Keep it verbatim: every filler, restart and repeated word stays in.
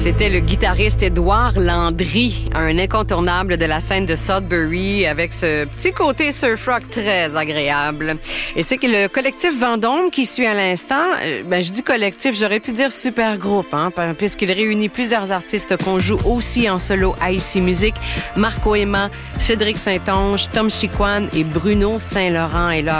C'était le guitariste Édouard Landry, un incontournable de la scène de Sudbury avec ce petit côté surf rock très agréable. Et c'est que le collectif Vendôme qui suit à l'instant, ben je dis collectif, j'aurais pu dire super groupe, hein, puisqu'il réunit plusieurs artistes qu'on joue aussi en solo à Ici Musique, Marco Emma, Cédric Saint-Onge, Tom Chicoine et Bruno Saint-Laurent. Et leur